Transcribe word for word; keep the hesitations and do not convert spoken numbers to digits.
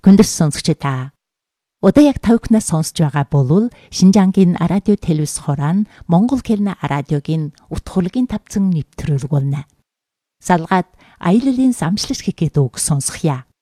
Хүндэс сонсогч та. Одоо яг тавхнаас сонсож байгаа бол Шинжангийн радио телевиз хорaan Монгол хэлний радиогийн утгуулагийн тавцан нэвтрүүлэг болно. Салгаад аяллалын замшлах хийгээд үг сонсхийа.